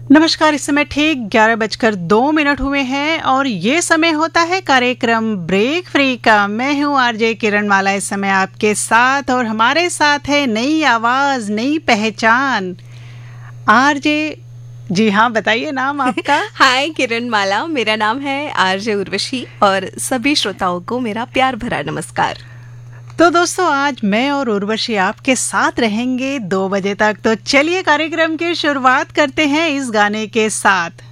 नमस्कार। इस समय ठीक 11:02 हुए हैं और ये समय होता है कार्यक्रम ब्रेक फ्री का। मैं हूँ आरजे किरण माला इस समय आपके साथ, और हमारे साथ है नई आवाज नई पहचान आरजे। जी हाँ, बताइए नाम आपका। हाय किरण माला, मेरा नाम है आरजे उर्वशी और सभी श्रोताओं को मेरा प्यार भरा नमस्कार। तो दोस्तों, आज मैं और उर्वशी आपके साथ रहेंगे 2 बजे तक। तो चलिए कार्यक्रम की शुरुआत करते हैं इस गाने के साथ।